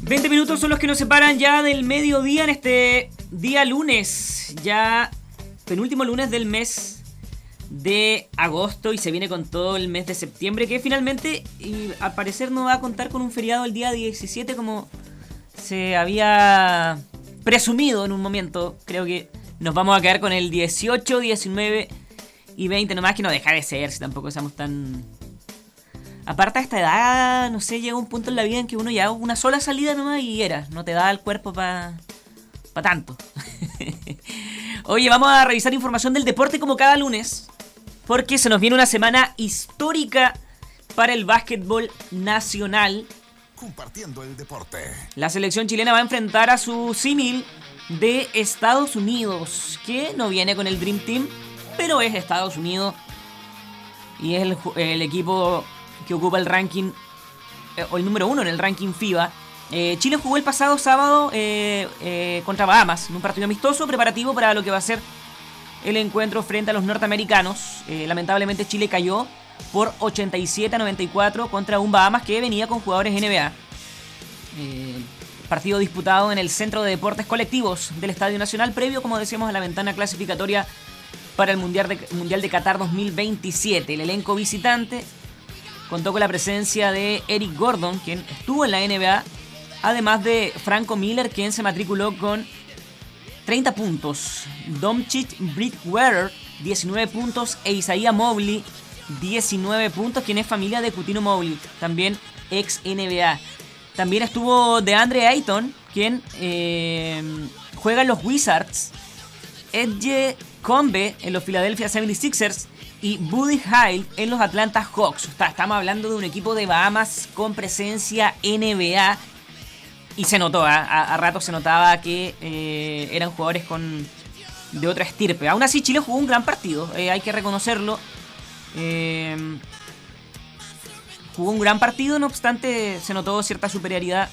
20 minutos son los que nos separan ya del mediodía en este día lunes, ya penúltimo lunes del mes de agosto, y se viene con todo el mes de septiembre, que finalmente, y al parecer, no va a contar con un feriado el día 17 como se había presumido en un momento. Creo que nos vamos a quedar con el 18, 19 y 20 nomás, que no deja de ser, si tampoco estamos tan... Aparte, a esta edad, no sé, llega un punto en la vida en que uno ya una sola salida nomás y no te da el cuerpo para tanto. Oye, vamos a revisar información del deporte como cada lunes, porque se nos viene una semana histórica para el básquetbol nacional. Compartiendo el deporte. La selección chilena va a enfrentar a su símil de Estados Unidos, que no viene con el Dream Team, pero es Estados Unidos y es el equipo que ocupa el ranking, o el número 1 en el ranking FIBA. Chile jugó el pasado sábado contra Bahamas, en un partido amistoso preparativo para lo que va a ser el encuentro frente a los norteamericanos. Lamentablemente Chile cayó por 87-94 contra un Bahamas que venía con jugadores NBA. Partido disputado en el Centro de Deportes Colectivos del Estadio Nacional, previo, como decíamos, a la ventana clasificatoria para el Mundial de Qatar 2027. El elenco visitante contó con la presencia de Eric Gordon, quien estuvo en la NBA, además de Franco Miller, quien se matriculó con 30 puntos, Domchic Bridgewater, 19 puntos, e Isaiah Mobley, 19 puntos, quien es familia de Coutinho Mobley, también ex NBA. También estuvo DeAndre Ayton, quien juega en los Wizards, Edge Combe en los Philadelphia 76ers y Buddy Hield en los Atlanta Hawks. Estamos hablando de un equipo de Bahamas con presencia NBA, y se notó, a ratos se notaba que eran jugadores de otra estirpe. Aún así, Chile jugó un gran partido, hay que reconocerlo. Jugó un gran partido, no obstante se notó cierta superioridad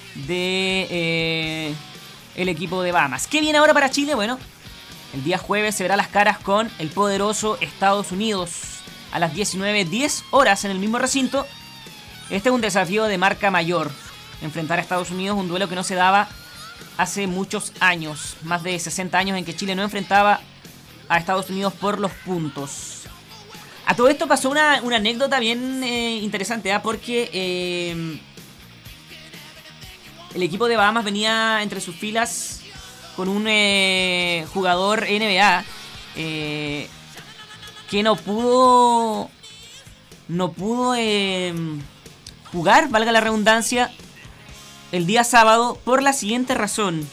de el equipo de Bahamas. ¿Qué viene ahora para Chile? Bueno, el día jueves se verá las caras con el poderoso Estados Unidos a las 19:10 horas en el mismo recinto. Este es un desafío de marca mayor. Enfrentar a Estados Unidos, un duelo que no se daba hace muchos años, más de 60 años en que Chile no enfrentaba a Estados Unidos por los puntos. A todo esto pasó una anécdota bien interesante, porque el equipo de Bahamas venía entre sus filas con un jugador NBA que no pudo jugar, valga la redundancia, el día sábado por la siguiente razón.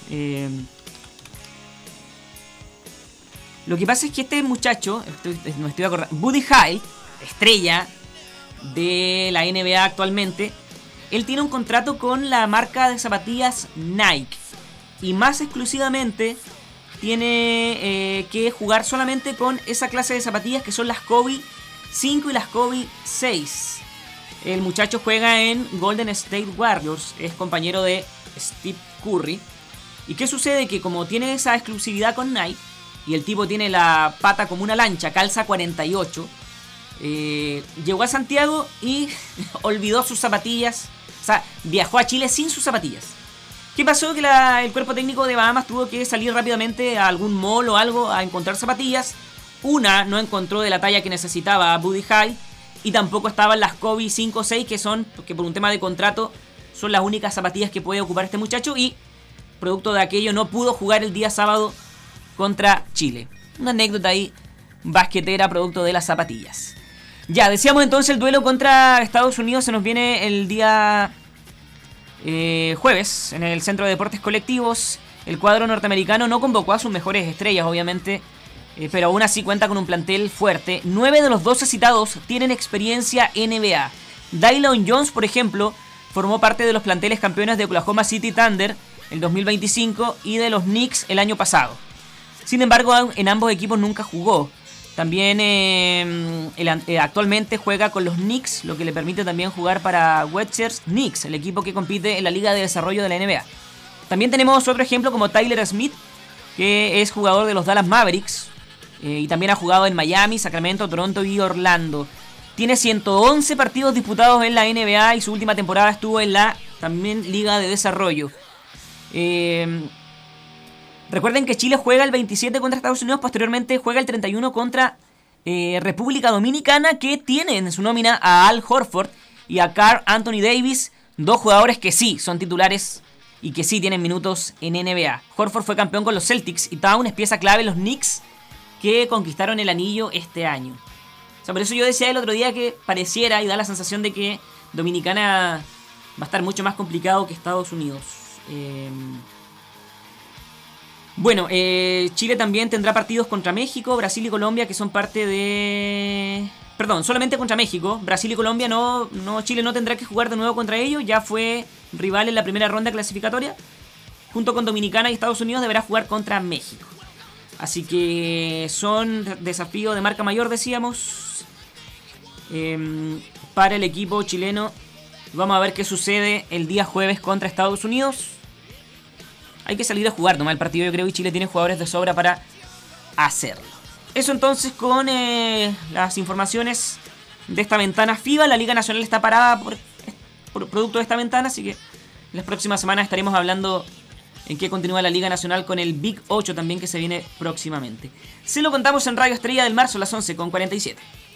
Lo que pasa es que este muchacho, me estoy acordando, Buddy Hield, estrella de la NBA actualmente, él tiene un contrato con la marca de zapatillas Nike. Y más exclusivamente tiene que jugar solamente con esa clase de zapatillas que son las Kobe 5 y las Kobe 6. El muchacho juega en Golden State Warriors, es compañero de Steve Curry. ¿Y qué sucede? Que como tiene esa exclusividad con Nike, y el tipo tiene la pata como una lancha, calza 48, llegó a Santiago y olvidó sus zapatillas. O sea, viajó a Chile sin sus zapatillas. ¿Qué pasó? Que el cuerpo técnico de Bahamas tuvo que salir rápidamente a algún mall o algo a encontrar zapatillas. Una no encontró de la talla que necesitaba a Buddy Hield, y tampoco estaban las Kobe 5 o 6, que por un tema de contrato son las únicas zapatillas que puede ocupar este muchacho, y producto de aquello no pudo jugar el día sábado contra Chile. Una anécdota ahí basquetera producto de las zapatillas. Ya, decíamos entonces, el duelo contra Estados Unidos se nos viene el día jueves en el Centro de Deportes Colectivos. El cuadro norteamericano no convocó a sus mejores estrellas, obviamente, pero aún así cuenta con un plantel fuerte. 9 de los 12 citados tienen experiencia NBA. Dylon Jones, por ejemplo, formó parte de los planteles campeones de Oklahoma City Thunder el 2025 y de los Knicks el año pasado. Sin embargo, en ambos equipos nunca jugó. También actualmente juega con los Knicks, lo que le permite también jugar para Wizards Knicks, el equipo que compite en la Liga de Desarrollo de la NBA. También tenemos otro ejemplo como Tyler Smith, que es jugador de los Dallas Mavericks, y también ha jugado en Miami, Sacramento, Toronto y Orlando. Tiene 111 partidos disputados en la NBA y su última temporada estuvo en la también Liga de Desarrollo. Recuerden que Chile juega el 27 contra Estados Unidos, posteriormente juega el 31 contra República Dominicana, que tiene en su nómina a Al Horford y a Karl Anthony Davis, dos jugadores que sí son titulares y que sí tienen minutos en NBA. Horford fue campeón con los Celtics y Town es pieza clave en los Knicks, que conquistaron el anillo este año. O sea, por eso yo decía el otro día que pareciera y da la sensación de que Dominicana va a estar mucho más complicado que Estados Unidos. Chile también tendrá partidos contra México, Brasil y Colombia, que son parte de... Perdón, solamente contra México. Brasil y Colombia Chile no tendrá que jugar de nuevo contra ellos. Ya fue rival en la primera ronda clasificatoria. Junto con Dominicana y Estados Unidos deberá jugar contra México. Así que son desafíos de marca mayor, decíamos, para el equipo chileno. Vamos a ver qué sucede el día jueves contra Estados Unidos. Hay que salir a jugar nomás el partido, yo creo, y Chile tiene jugadores de sobra para hacerlo. Eso entonces con las informaciones de esta ventana FIBA. La Liga Nacional está parada por producto de esta ventana, así que en las próximas semanas estaremos hablando en qué continúa la Liga Nacional con el Big 8 también, que se viene próximamente. Se lo contamos en Radio Estrella del Marzo a las 11:47.